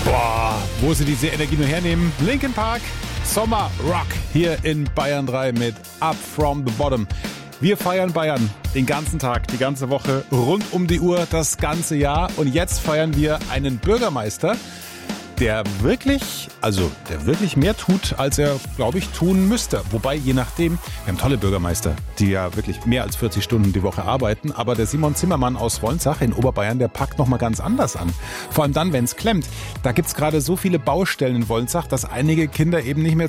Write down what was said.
Boah, wo sie diese Energie nur hernehmen? Linkin Park, Sommer Rock hier in Bayern 3 mit Up From The Bottom. Wir feiern Bayern den ganzen Tag, die ganze Woche, rund um die Uhr, das ganze Jahr. Und jetzt feiern wir einen Bürgermeister, der wirklich mehr tut, als er, glaube ich, tun müsste. Wobei, je nachdem, wir haben tolle Bürgermeister, die ja wirklich mehr als 40 Stunden die Woche arbeiten. Aber der Simon Zimmermann aus Wolnsach in Oberbayern, der packt nochmal ganz anders an. Vor allem dann, wenn es klemmt. Da gibt's gerade so viele Baustellen in Wolnsach, dass einige Kinder eben nicht mehr